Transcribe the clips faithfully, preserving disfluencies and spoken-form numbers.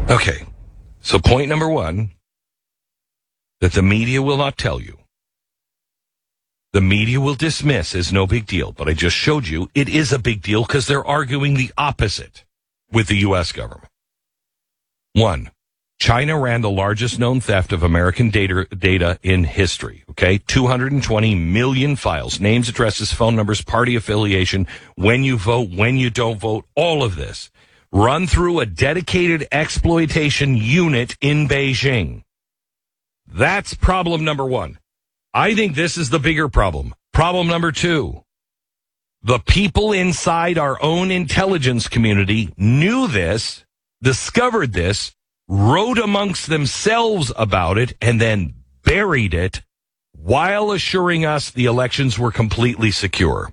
Okay, so point number one, that the media will not tell you. The media will dismiss as no big deal, but I just showed you it is a big deal because they're arguing the opposite with the U S government. One, China ran the largest known theft of American data, data in history, okay? two hundred twenty million files, names, addresses, phone numbers, party affiliation, when you vote, when you don't vote, all of this. Run through a dedicated exploitation unit in Beijing. That's problem number one. I think this is the bigger problem. Problem number two. The people inside our own intelligence community knew this, discovered this, wrote amongst themselves about it, and then buried it while assuring us the elections were completely secure.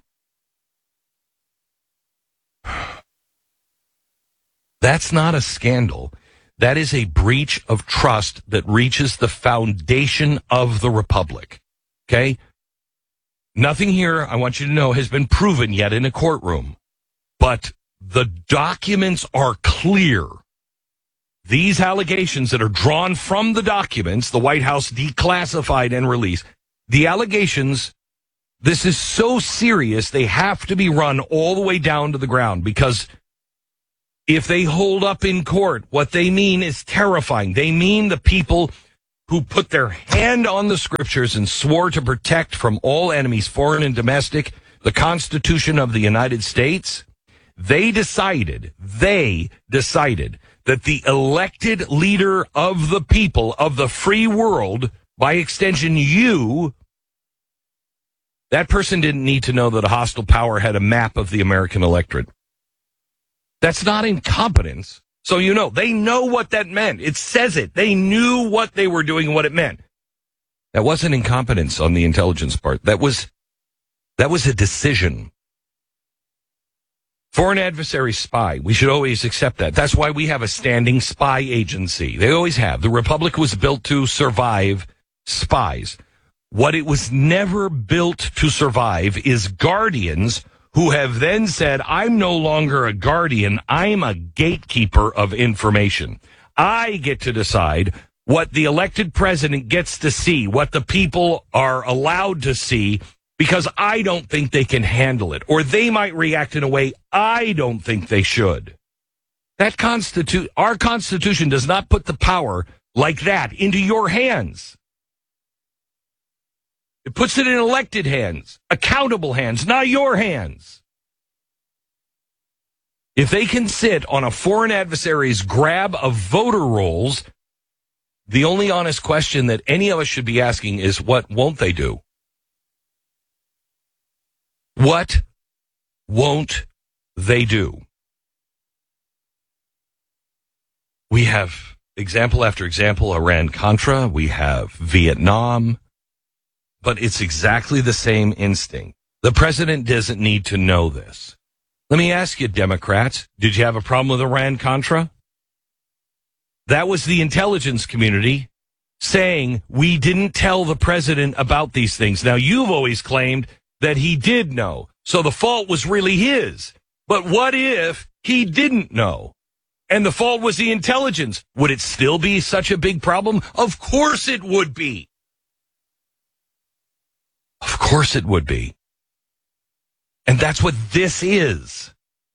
That's not a scandal. That is a breach of trust that reaches the foundation of the republic. Okay? Nothing here, I want you to know, has been proven yet in a courtroom. But the documents are clear. These allegations that are drawn from the documents, the White House declassified and released, the allegations, this is so serious, they have to be run all the way down to the ground, because if they hold up in court, what they mean is terrifying. They mean the people who put their hand on the scriptures and swore to protect from all enemies, foreign and domestic, the Constitution of the United States. They decided, they decided that the elected leader of the people of the free world, by extension you, that person didn't need to know that a hostile power had a map of the American electorate. That's not incompetence. So you know, they know what that meant. It says it. They knew what they were doing and what it meant. That wasn't incompetence on the intelligence part. That was, that was a decision. Foreign adversary spy. We should always accept that. That's why we have a standing spy agency. They always have. The Republic was built to survive spies. What it was never built to survive is guardians who have then said, I'm no longer a guardian, I'm a gatekeeper of information. I get to decide what the elected president gets to see, what the people are allowed to see, because I don't think they can handle it, or they might react in a way I don't think they should. That constitute, our Constitution does not put the power like that into your hands. It puts it in elected hands, accountable hands, not your hands. If they can sit on a foreign adversary's grab of voter rolls, the only honest question that any of us should be asking is, what won't they do? What won't they do? We have example after example, Iran-Contra, we have Vietnam, but it's exactly the same instinct. The president doesn't need to know this. Let me ask you, Democrats, did you have a problem with Iran-Contra? That was the intelligence community saying we didn't tell the president about these things. Now, you've always claimed that he did know, so the fault was really his. But what if he didn't know? And the fault was the intelligence. Would it still be such a big problem? Of course it would be. Of course it would be. And that's what this is.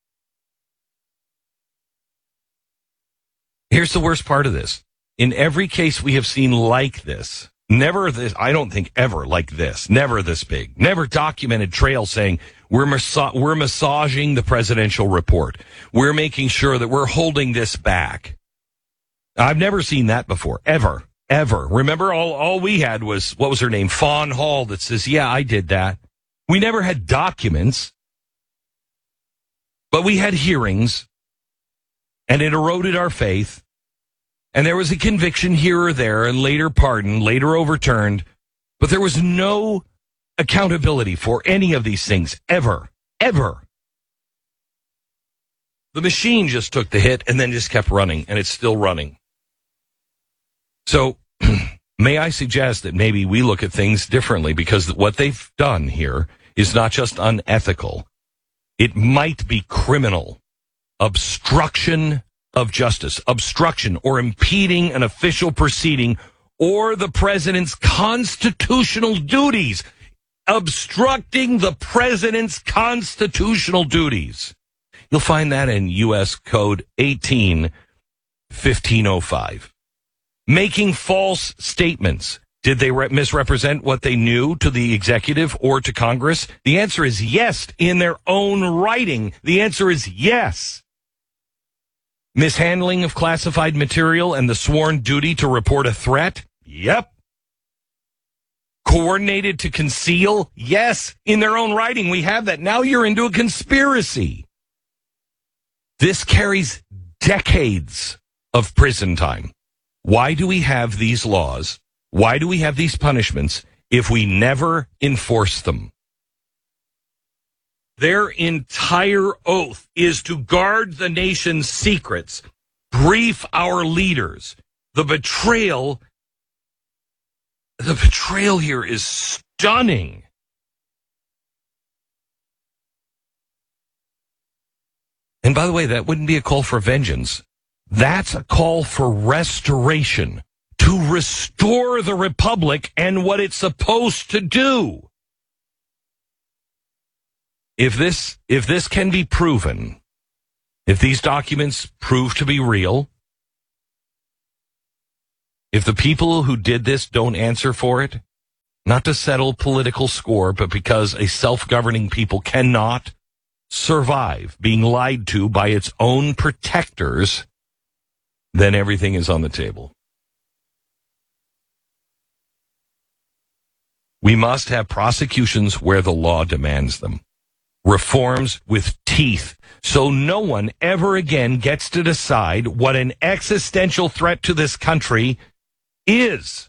Here's the worst part of this. In every case we have seen like this, never this, I don't think ever like this, never this big, never documented trail saying we're, massa- we're massaging the presidential report. We're making sure that we're holding this back. I've never seen that before, ever. Ever. Remember, all, all we had was, what was her name? Fawn Hall that says, yeah, I did that. We never had documents, but we had hearings, and it eroded our faith, and there was a conviction here or there, and later pardoned, later overturned, but there was no accountability for any of these things, ever, ever. The machine just took the hit and then just kept running, and it's still running. So, may I suggest that maybe we look at things differently, because what they've done here is not just unethical. It might be criminal. Obstruction of justice, obstruction or impeding an official proceeding or the president's constitutional duties. Obstructing the president's constitutional duties. You'll find that in U S Code eighteen fifteen oh five. Making false statements. Did they re- misrepresent what they knew to the executive or to Congress? The answer is yes. In their own writing, the answer is yes. Mishandling of classified material and the sworn duty to report a threat? Yep. Coordinated to conceal? Yes. In their own writing, we have that. Now you're into a conspiracy. This carries decades of prison time. Why do we have these laws? Why do we have these punishments if we never enforce them? Their entire oath is to guard the nation's secrets, brief our leaders. The betrayal, the betrayal here is stunning. And by the way, that wouldn't be a call for vengeance. That's a call for restoration, to restore the republic and what it's supposed to do. If this, if this can be proven, if these documents prove to be real, if the people who did this don't answer for it, not to settle political score, but because a self-governing people cannot survive being lied to by its own protectors, then everything is on the table. We must have prosecutions where the law demands them. Reforms with teeth, so no one ever again gets to decide what an existential threat to this country is.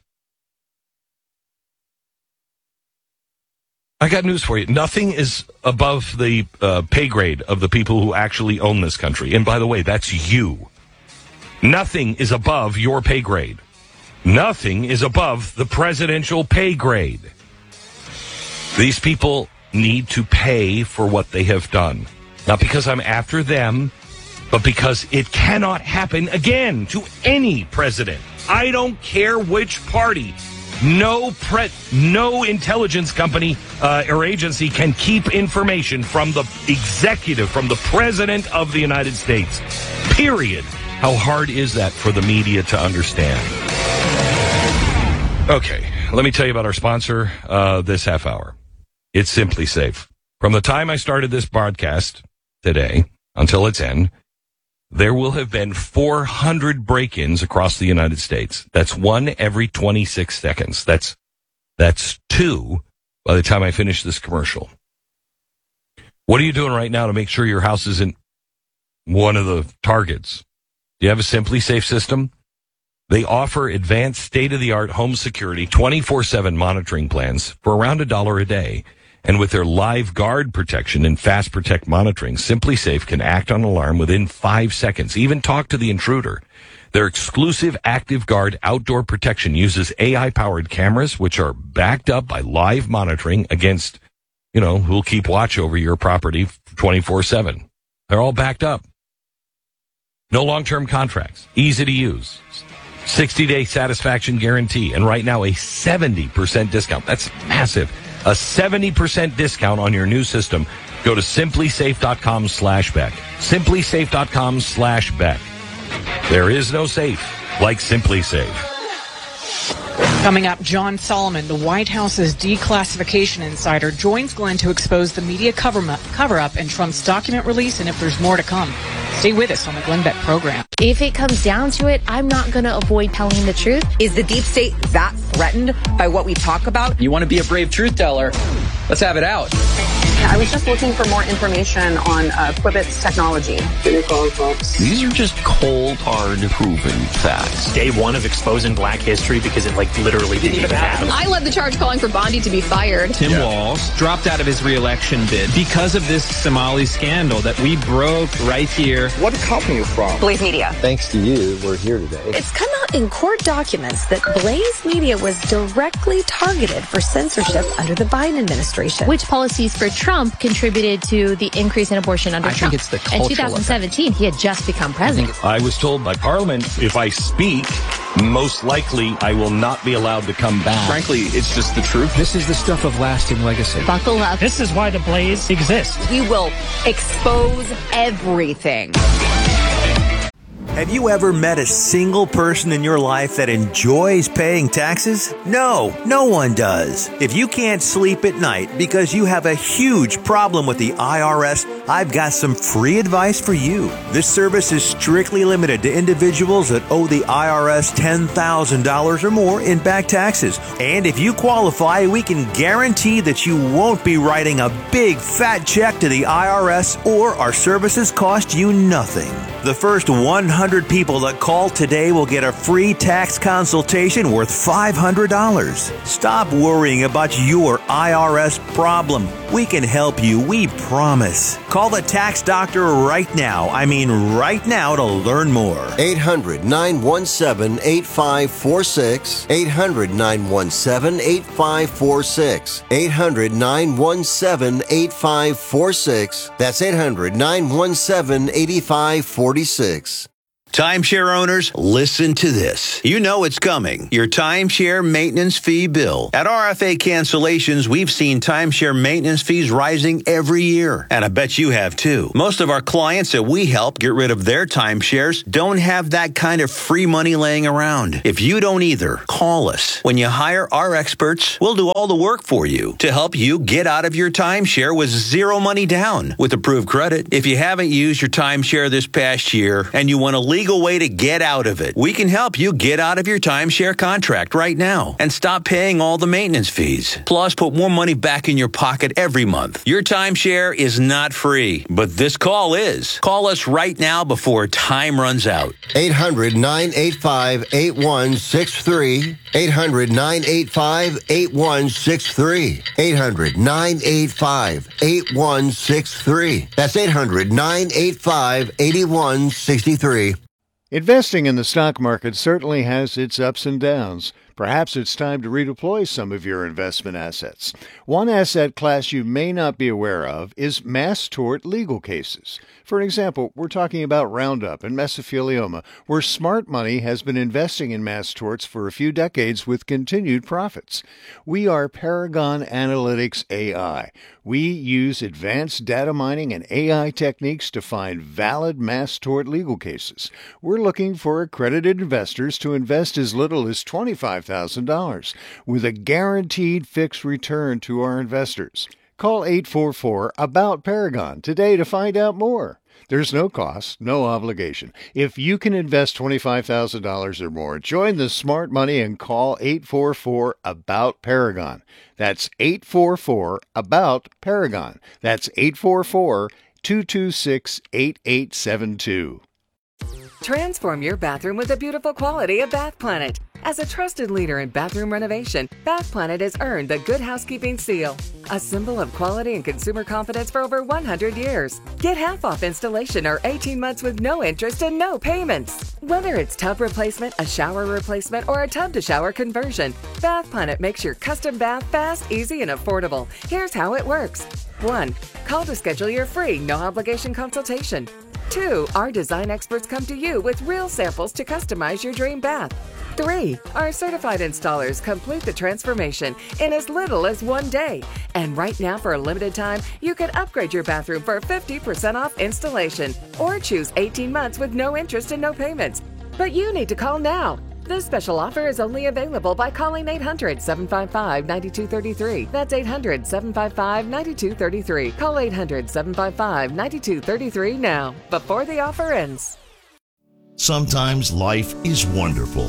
I got news for you. Nothing is above the uh, pay grade of the people who actually own this country. And by the way, that's you. Nothing is above your pay grade. Nothing is above the presidential pay grade. These people need to pay for what they have done. Not because I'm after them, but because it cannot happen again to any president. I don't care which party. No pre- no intelligence company uh, or agency can keep information from the executive, from the president of the United States. Period. How hard is that for the media to understand? Okay, let me tell you about our sponsor uh, this half hour. It's Simply Safe. From the time I started this broadcast today until its end, there will have been four hundred break-ins across the United States. That's one every twenty-six seconds. That's that's two by the time I finish this commercial. What are you doing right now to make sure your house isn't one of the targets? Do you have a Simply Safe system? They offer advanced state-of-the-art home security twenty-four seven monitoring plans for around a dollar a day. And with their Live Guard protection and Fast Protect monitoring, Simply Safe can act on alarm within five seconds, even talk to the intruder. Their exclusive Active Guard outdoor protection uses A I-powered cameras, which are backed up by live monitoring against, you know, who'll keep watch over your property twenty-four seven. They're all backed up. No long-term contracts. Easy to use. sixty-day satisfaction guarantee. And right now, a seventy percent discount. That's massive. A seventy percent discount on your new system. Go to simplysafe.com slash Beck. Simplysafe.com slash Beck. There is no safe like Simply Safe. Coming up, John Solomon, the White House's declassification insider, joins Glenn to expose the media cover-up cover up and Trump's document release, and if there's more to come. Stay with us on the Glenn Beck program. If it comes down to it, I'm not going to avoid telling the truth. Is the deep state that threatened by what we talk about? You want to be a brave truth teller? Let's have it out. I was just looking for more information on uh, Quibbit's technology. These are just cold, hard, proven facts. Day one of exposing black history because it, like, literally didn't even happen. I led the charge calling for Bondi to be fired. Tim yeah. Walz dropped out of his re-election bid because of this Somali scandal that we broke right here. What company are you from? Blaze Media. Thanks to you, we're here today. It's come out in court documents that Blaze Media was directly targeted for censorship under the Biden administration. Which policies for Trump Trump contributed to the increase in abortion under I Trump. think it's the cultural In twenty seventeen, he had just become president. I was told by Parliament, if I speak, most likely I will not be allowed to come back. Frankly, it's just the truth. This is the stuff of lasting legacy. Buckle up. This is why the Blaze exists. We will expose everything. Have you ever met a single person in your life that enjoys paying taxes? No, no one does. If you can't sleep at night because you have a huge problem with the I R S, I've got some free advice for you. This service is strictly limited to individuals that owe the I R S ten thousand dollars or more in back taxes. And if you qualify, we can guarantee that you won't be writing a big fat check to the I R S, or our services cost you nothing. The first one hundred people that call today will get a free tax consultation worth five hundred dollars. Stop worrying about your I R S problem. We can help you, we promise. Call the tax doctor right now. I mean right now to learn more. eight hundred, nine one seven, eight five four six. eight hundred, nine one seven, eight five four six. eight hundred, nine one seven, eight five four six. That's eight hundred, nine one seven, eight five four six. Timeshare owners, listen to this. You know it's coming. Your timeshare maintenance fee bill. At R F A Cancellations, we've seen timeshare maintenance fees rising every year. And I bet you have too. Most of our clients that we help get rid of their timeshares don't have that kind of free money laying around. If you don't either, call us. When you hire our experts, we'll do all the work for you to help you get out of your timeshare with zero money down with approved credit. If you haven't used your timeshare this past year and you want to leave legal way to get out of it. We can help you get out of your timeshare contract right now and stop paying all the maintenance fees. Plus, put more money back in your pocket every month. Your timeshare is not free, but this call is. Call us right now before time runs out. eight hundred, nine eight five, eight one six three. eight hundred, nine eight five, eight one six three. eight hundred, nine eight five, eight one six three. That's eight hundred, nine eight five, eight one six three. Investing in the stock market certainly has its ups and downs. Perhaps it's time to redeploy some of your investment assets. One asset class you may not be aware of is mass tort legal cases. For example, we're talking about Roundup and mesothelioma, where smart money has been investing in mass torts for a few decades with continued profits. We are Paragon Analytics A I. We use advanced data mining and A I techniques to find valid mass tort legal cases. We're looking for accredited investors to invest as little as twenty-five thousand dollars with a guaranteed fixed return to our investors. Call eight four four, A B O U T, Paragon today to find out more. There's no cost, no obligation. If you can invest twenty-five thousand dollars or more, join the smart money and call eight four four, A B O U T, Paragon. That's eight four four, A B O U T, Paragon. That's eight four four, two two six, eight eight seven two. Transform your bathroom with the beautiful quality of Bath Planet. As a trusted leader in bathroom renovation, Bath Planet has earned the Good Housekeeping seal, a symbol of quality and consumer confidence for over one hundred years. Get half off installation or eighteen months with no interest and no payments. Whether it's tub replacement, a shower replacement, or a tub-to-shower conversion, Bath Planet makes your custom bath fast, easy, and affordable. Here's how it works. one. Call to schedule your free, no-obligation consultation. two. Our design experts come to you with real samples to customize your dream bath. three. Our certified installers complete the transformation in as little as one day. And right now, for a limited time, you can upgrade your bathroom for fifty percent off installation or choose eighteen months with no interest and no payments. But you need to call now. This special offer is only available by calling eight hundred, seven five five, nine two three three. That's eight hundred, seven five five, nine two three three. Call eight hundred, seven five five, nine two three three now, before the offer ends. Sometimes life is wonderful,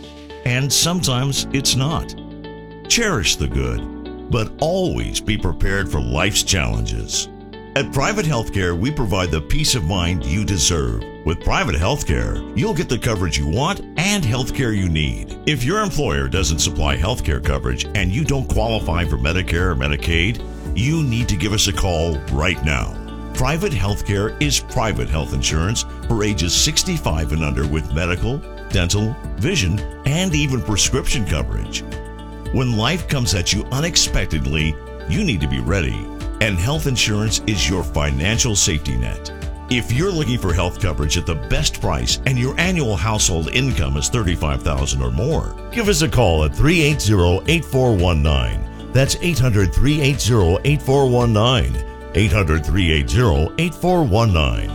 and sometimes it's not. Cherish the good, but always be prepared for life's challenges. At Private Healthcare, we provide the peace of mind you deserve. With Private Healthcare, you'll get the coverage you want and healthcare you need. If your employer doesn't supply healthcare coverage and you don't qualify for Medicare or Medicaid, you need to give us a call right now. Private Healthcare is private health insurance for ages sixty-five and under with medical, dental, vision, and even prescription coverage. When life comes at you unexpectedly, you need to be ready. and health insurance is your financial safety net. If you're looking for health coverage at the best price and your annual household income is thirty-five thousand dollars or more, give us a call at three eight zero, eight four one nine. That's eight hundred, three eight zero, eight four one nine. eight hundred, three eight zero, eight four one nine.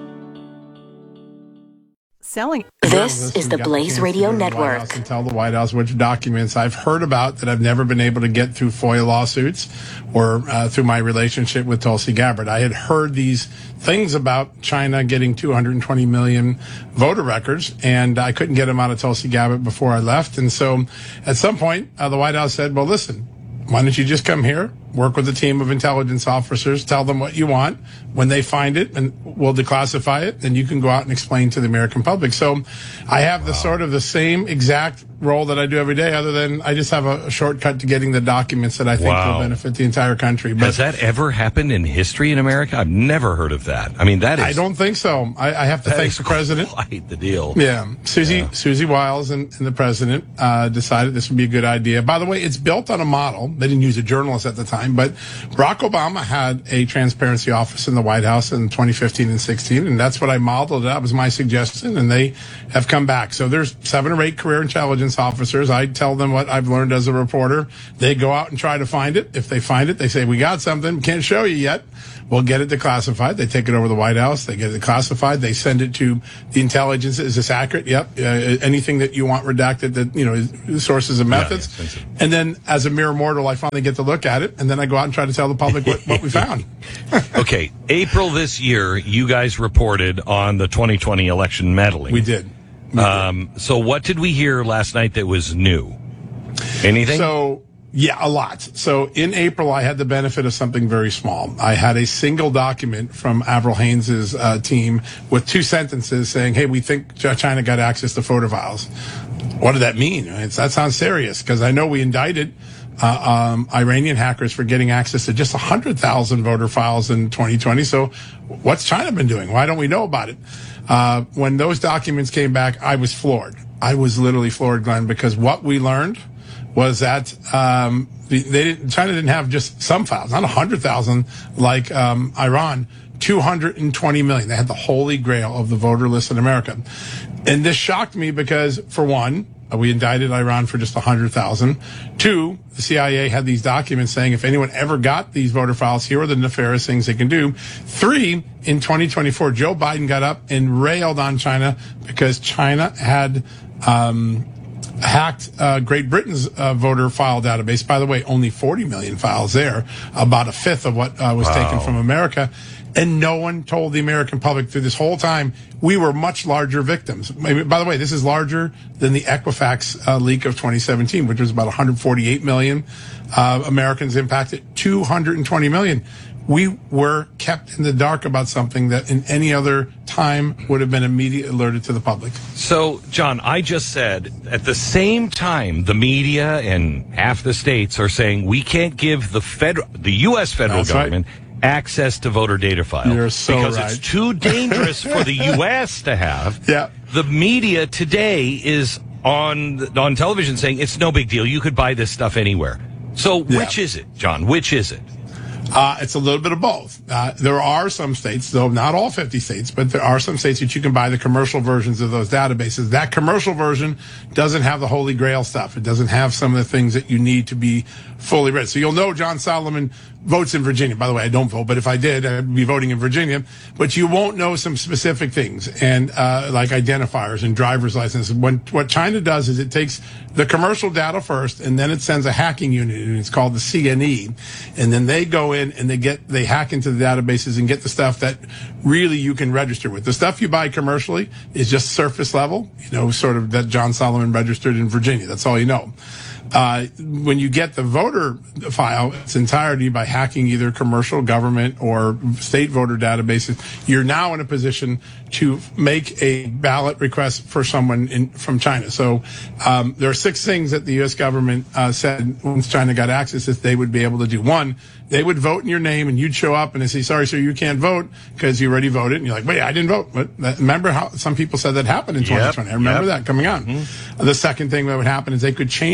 Selling. This is the Blaze Radio Network. And tell the White House which documents I've heard about that I've never been able to get through FOIA lawsuits or uh, through my relationship with Tulsi Gabbard. I had heard these things about China getting two hundred twenty million voter records, and I couldn't get them out of Tulsi Gabbard before I left. And so at some point, uh, the White House said, well, listen, why don't you just come here, work with a team of intelligence officers, tell them what you want. When they find it, and we'll declassify it, then you can go out and explain to the American public. So I have the sort of the same exact role that I do every day, other than I just have a, a shortcut to getting the documents that I think Wow. will benefit the entire country. But has that ever happened in history in America? I've never heard of that. I mean, that is... I don't think so. I, I have to thank the president. Quite the deal. Yeah. Susie, Yeah. Susie Wiles and, and the president uh, decided this would be a good idea. By the way, it's built on a model. They didn't use a journalist at the time, but Barack Obama had a transparency office in the White House in twenty fifteen and sixteen, and that's what I modeled. That was my suggestion, and they have come back. So there's seven or eight career intelligence officers. I tell them what I've learned as a reporter. They go out and try to find it. If they find it, they say, we got something, can't show you yet. We'll get it declassified. They take it over to the White House. They get it classified. They send it to the intelligence. Is this accurate? Yep. Uh, anything that you want redacted, that, you know, sources and methods. Yeah, yeah, and then as a mere mortal, I finally get to look at it. And then I go out and try to tell the public what, what we found. Okay. April this year, you guys reported on the twenty twenty election meddling. We did. We um, did. So what did we hear last night that was new? Anything? So, yeah, a lot. So in April, I had the benefit of something very small. I had a single document from Avril Haines' uh, team with two sentences saying, hey, we think China got access to photo files. What did that mean? It's, that sounds serious, because I know we indicted uh, um, Iranian hackers for getting access to just one hundred thousand voter files in twenty twenty. So what's China been doing? Why don't we know about it? Uh, when those documents came back, I was floored. I was literally floored, Glenn, because what we learned was that um, they didn't, China didn't have just some files, not one hundred thousand like um, Iran, two hundred twenty million. They had the holy grail of the voter list in America. And this shocked me because, for one, we indicted Iran for just one hundred thousand. Two, the C I A had these documents saying if anyone ever got these voter files, here are the nefarious things they can do. Three, in twenty twenty-four, Joe Biden got up and railed on China because China had um, hacked uh, Great Britain's uh, voter file database. By the way, only forty million files there, about a fifth of what uh, was wow. taken from America. And no one told the American public through this whole time we were much larger victims. By the way, this is larger than the Equifax uh, leak of twenty seventeen, which was about one hundred forty-eight million uh, Americans impacted, two hundred twenty million. We were kept in the dark about something that in any other time would have been immediately alerted to the public. So, John, I just said at the same time, the media and half the states are saying we can't give the federal, the U S federal That's government right. access to voter data files. You're so because right. it's too dangerous for the U S to have. Yeah. The media today is on on television saying it's no big deal. You could buy this stuff anywhere. So which yeah. is it, John? Which is it? Uh, it's a little bit of both. Uh, there are some states, though not all fifty states, but there are some states that you can buy the commercial versions of those databases. That commercial version doesn't have the Holy Grail stuff. It doesn't have some of the things that you need to be fully read. So you'll know John Solomon votes in Virginia. By the way, I don't vote, but if I did, I'd be voting in Virginia. But you won't know some specific things, and uh, like identifiers and driver's licenses. When what China does is it takes the commercial data first, and then it sends a hacking unit, and it's called the C N E, and then they go in and they get they hack into the databases and get the stuff that really you can register with. The stuff you buy commercially is just surface level, you know, sort of that John Solomon registered in Virginia. That's all you know. Uh, when you get the voter file, its entirety by hacking either commercial, government, or state voter databases, you're now in a position to make a ballot request for someone in, from China. So um, there are six things that the U S government uh, said once China got access that they would be able to do. One, they would vote in your name, and you'd show up and they say, sorry, sir, you can't vote because you already voted. And you're like, wait, I didn't vote. But that, remember how some people said that happened in twenty twenty? Yep, I remember yep. that coming on. Mm-hmm. The second thing that would happen is they could change a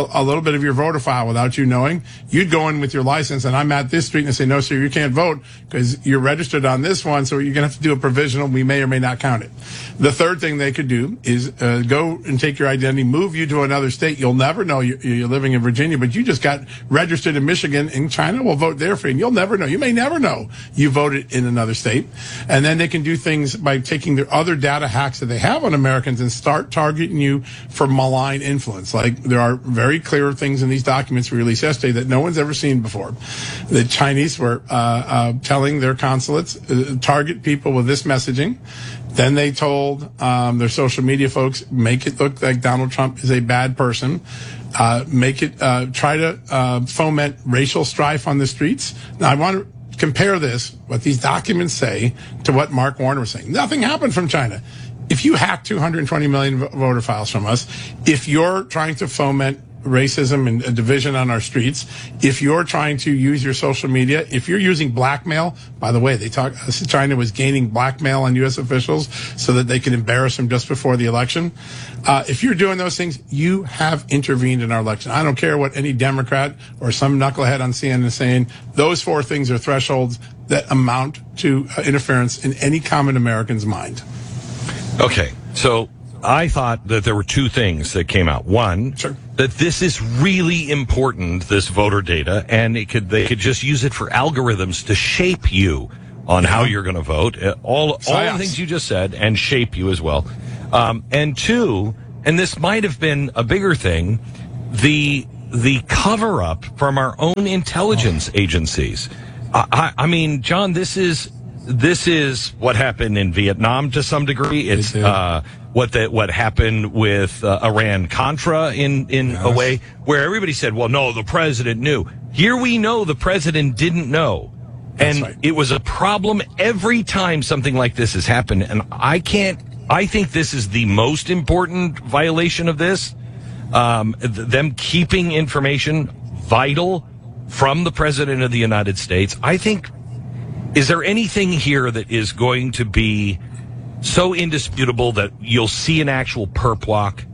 a, a little bit of your voter file without you knowing. You'd go in with your license, and I'm at this street, and say, no, sir, you can't vote because you're registered on this one, so you're going to have to do a provisional. We may or may not count it. The third thing they could do is uh, go and take your identity, move you to another state. You'll never know you're, you're living in Virginia, but you just got registered in Michigan, and China will vote there for you, and you'll never know. You may never know you voted in another state. And then they can do things by taking their other data hacks that they have on Americans and start targeting you for malign influence. Like, there are very clear things in these documents we released yesterday that no one's ever seen before. The Chinese were uh, uh, telling their consulates, uh, target people with this messaging. Then they told um, their social media folks, make it look like Donald Trump is a bad person. Uh, make it, uh, try to uh, foment racial strife on the streets. Now, I want to compare this, what these documents say, to what Mark Warner was saying. Nothing happened from China. If you hack two hundred twenty million voter files from us, if you're trying to foment racism and a division on our streets, if you're trying to use your social media, if you're using blackmail, by the way, they talk, China was gaining blackmail on U S officials so that they could embarrass them just before the election. Uh, if you're doing those things, you have intervened in our election. I don't care what any Democrat or some knucklehead on C N N is saying. Those four things are thresholds that amount to uh, interference in any common American's mind. Okay, so I thought that there were two things that came out. One, sure. that this is really important, this voter data, and it could they could just use it for algorithms to shape you on how you're going to vote. Uh, all all the things you just said, and shape you as well. Um, and two, and this might have been a bigger thing, the the cover up from our own intelligence oh. agencies. I, I, I mean, John, this is. This is what happened in Vietnam to some degree. It's uh, what the, what happened with uh, Iran-Contra in, in yes. a way where everybody said, well, no, the president knew. Here we know the president didn't know. And right. it was a problem every time something like this has happened. And I can't, I think this is the most important violation of this. Um, th- them keeping information vital from the president of the United States. I think, is there anything here that is going to be so indisputable that you'll see an actual perp walk?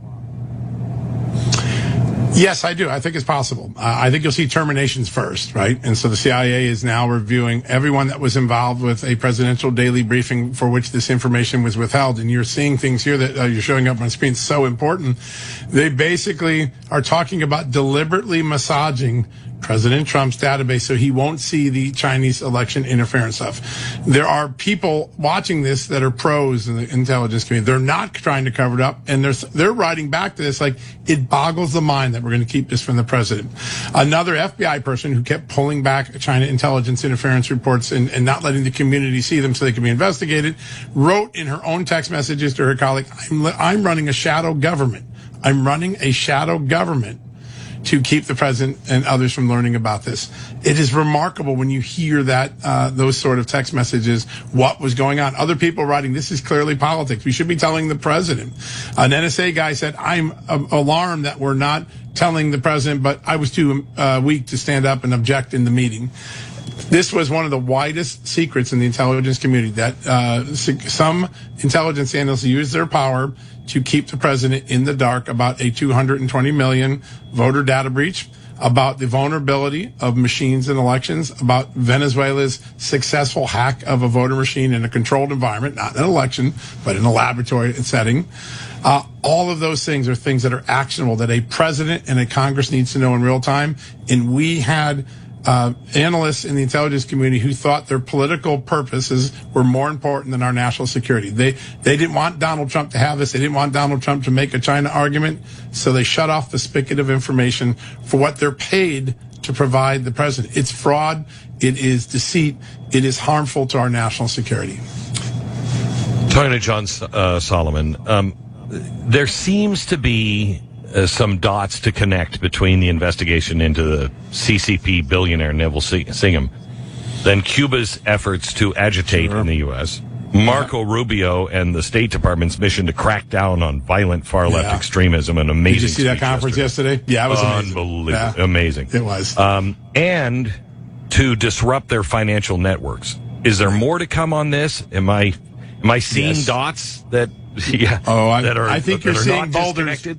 Yes, I do. I think it's possible. Uh, I think you'll see terminations first, right? And so the C I A is now reviewing everyone that was involved with a presidential daily briefing for which this information was withheld. And you're seeing things here that uh, you're showing up on screen so important. They basically are talking about deliberately massaging President Trump's database so he won't see the Chinese election interference stuff. There are people watching this that are pros in the intelligence community. They're not trying to cover it up, and they're they're writing back to this like, it boggles the mind that we're going to keep this from the president. Another F B I person who kept pulling back China intelligence interference reports and, and not letting the community see them so they could be investigated, wrote in her own text messages to her colleague, I'm, I'm running a shadow government. I'm running a shadow government to keep the president and others from learning about this. It is remarkable when you hear that, uh, those sort of text messages, what was going on. Other people writing, this is clearly politics. We should be telling the president. An N S A guy said, I'm uh, alarmed that we're not telling the president, but I was too uh, weak to stand up and object in the meeting. This was one of the widest secrets in the intelligence community, that uh, some intelligence analysts use their power to keep the president in the dark about a two hundred twenty million voter data breach, about the vulnerability of machines in elections, about Venezuela's successful hack of a voter machine in a controlled environment, not an election, but in a laboratory setting. Uh, all of those things are things that are actionable, that a president and a Congress needs to know in real time. And we had Uh, analysts in the intelligence community who thought their political purposes were more important than our national security. They they didn't want Donald Trump to have this. They didn't want Donald Trump to make a China argument. So they shut off the spigot of information for what they're paid to provide the president. It's fraud. It is deceit. It is harmful to our national security. Talking to John uh, Solomon, um, there seems to be Uh, some dots to connect between the investigation into the C C P billionaire Neville Singham, then Cuba's efforts to agitate sure. in the U S, Marco yeah. Rubio and the State Department's mission to crack down on violent far-left yeah. extremism. An amazing Did you see that conference yesterday? yesterday? Yeah, it was amazing. Unbelievable. Yeah. Amazing. It was. Um, and to disrupt their financial networks. Is there more to come on this? Am I am I seeing yes. dots that, yeah, oh, I, that are, I think that you're are seeing not boulders. disconnected?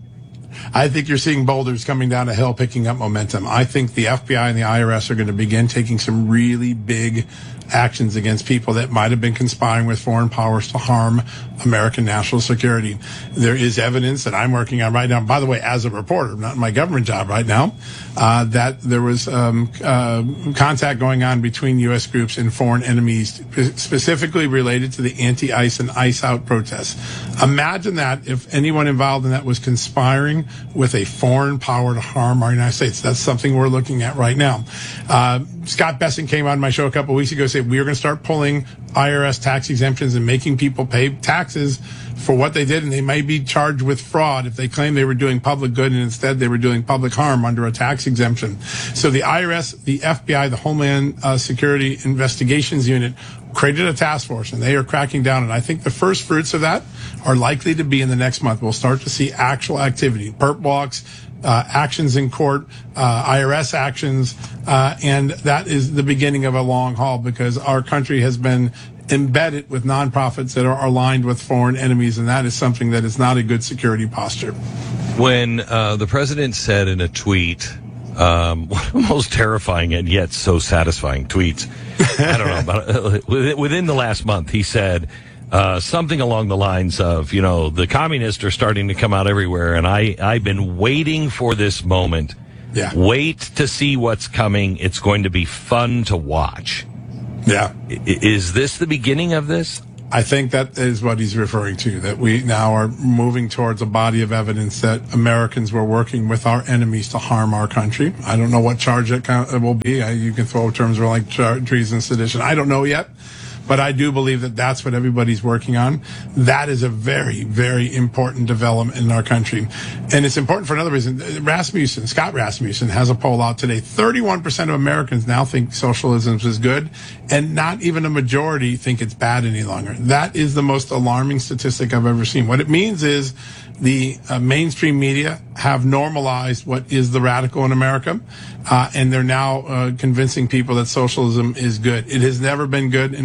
I think you're seeing boulders coming down a hill, picking up momentum. I think the F B I and the I R S are going to begin taking some really big actions against people that might have been conspiring with foreign powers to harm American national security. There is evidence that I'm working on right now, by the way, as a reporter, not in my government job right now, uh, that there was um, uh, contact going on between U S groups and foreign enemies, specifically related to the anti-ICE and ICE out protests. Imagine that if anyone involved in that was conspiring with a foreign power to harm our United States. That's something we're looking at right now. Uh, Scott Bessent came on my show a couple of weeks ago, saying we are going to start pulling I R S tax exemptions and making people pay taxes for what they did, and they may be charged with fraud if they claim they were doing public good and instead they were doing public harm under a tax exemption. So the I R S, the F B I, the Homeland uh, Security Investigations Unit created a task force, and they are cracking down. And I think the first fruits of that are likely to be in the next month. We'll start to see actual activity, perp walks, Uh, actions in court, uh, I R S actions, uh, and that is the beginning of a long haul because our country has been embedded with nonprofits that are aligned with foreign enemies, and that is something that is not a good security posture. When uh, the president said in a tweet, um, one of the most terrifying and yet so satisfying tweets, I don't know, but uh, within the last month, he said, Uh, something along the lines of, you know, the communists are starting to come out everywhere, and I, I've been waiting for this moment. Yeah. Wait to see what's coming. It's going to be fun to watch. Yeah. I, is this the beginning of this? I think that is what he's referring to, that we now are moving towards a body of evidence that Americans were working with our enemies to harm our country. I don't know what charge it will be. I, you can throw terms like treason, sedition. I don't know yet. But I do believe that that's what everybody's working on. That is a very, very important development in our country. And it's important for another reason. Rasmussen, Scott Rasmussen, has a poll out today. thirty-one percent of Americans now think socialism is good, and not even a majority think it's bad any longer. That is the most alarming statistic I've ever seen. What it means is the uh, mainstream media have normalized what is the radical in America, uh, and they're now uh, convincing people that socialism is good. It has never been good.